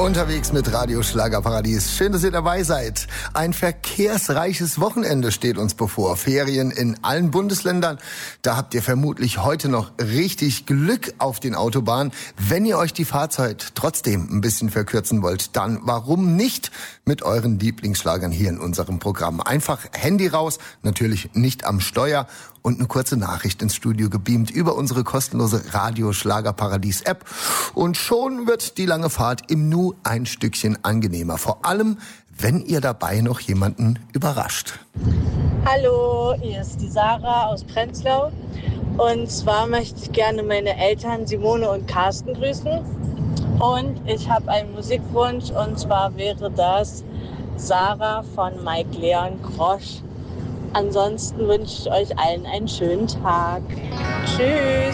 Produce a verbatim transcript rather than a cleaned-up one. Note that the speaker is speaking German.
Unterwegs mit Radio Schlagerparadies. Schön, dass ihr dabei seid. Ein verkehrsreiches Wochenende steht uns bevor. Ferien in allen Bundesländern. Da habt ihr vermutlich heute noch richtig Glück auf den Autobahnen. Wenn ihr euch die Fahrzeit trotzdem ein bisschen verkürzen wollt, dann warum nicht mit euren Lieblingsschlagern hier in unserem Programm? Einfach Handy raus, natürlich nicht am Steuer, und eine kurze Nachricht ins Studio gebeamt über unsere kostenlose Radio Schlagerparadies App. Und schon wird die lange Fahrt im Nu ein Stückchen angenehmer. Vor allem, wenn ihr dabei noch jemanden überrascht. Hallo, hier ist die Sarah aus Prenzlau. Und zwar möchte ich gerne meine Eltern Simone und Carsten grüßen. Und ich habe einen Musikwunsch, und zwar wäre das Sarah von Mike Leon Grosch. Ansonsten wünsche ich euch allen einen schönen Tag. Tschüss.